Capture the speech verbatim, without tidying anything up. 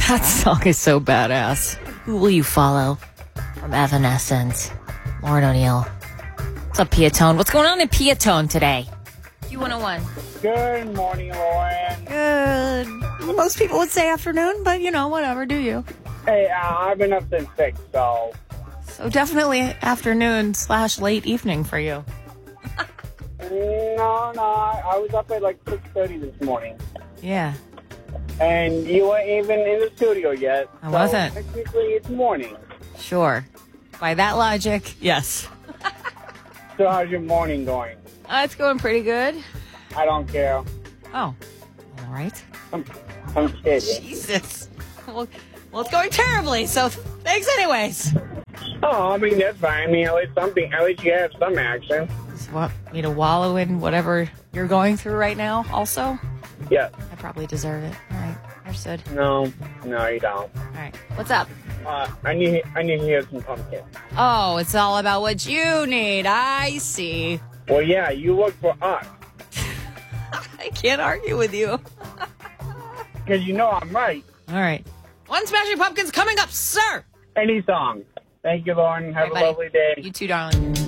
That song is so badass. Who will you follow? From Evanescence. Lauren O'Neill. What's up, Piatone? What's going on in Piatone today? Q one oh one. Good morning, Lauren. Good. Most people would say afternoon, but you know, whatever, do you? Hey, uh, I've been up since six, so... So definitely afternoon slash late evening for you. No, no, I was up at like six thirty this morning. Yeah. And you weren't even in the studio yet. I so wasn't. Technically, it's morning. Sure. By that logic, yes. So how's your morning going? Uh, it's going pretty good. I don't care. Oh. All right. I'm, I'm kidding. Jesus. Well, well, it's going terribly, so thanks anyways. Oh, I mean, that's fine. I mean, at least something. At least you have some action. Just want me to wallow in whatever you're going through right now also? Yeah. I probably deserve it. All right. Understood. No, no, you don't. All right. What's up? Uh, I need, I need to hear some pumpkin. Oh, it's all about what you need. I see. Well, yeah, you work for us. I can't argue with you. Because you know I'm right. All right. One Smashing Pumpkins coming up, sir. Any song. Thank you, Lauren. Have All right, a buddy. lovely day. You too, darling.